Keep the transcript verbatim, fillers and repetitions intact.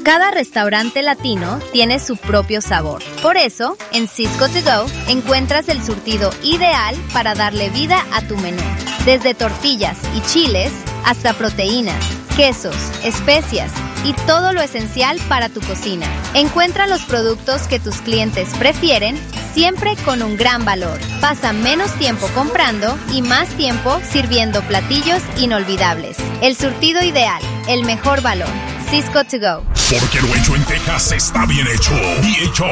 Cada restaurante latino tiene su propio sabor. Por eso, en Sysco To Go encuentras el surtido ideal para darle vida a tu menú. Desde tortillas y chiles hasta proteínas, quesos, especias y todo lo esencial para tu cocina. Encuentra los productos que tus clientes prefieren, siempre con un gran valor. Pasa menos tiempo comprando y más tiempo sirviendo platillos inolvidables. El surtido ideal, el mejor valor. Sysco To Go. Porque lo hecho en Texas está bien hecho. B H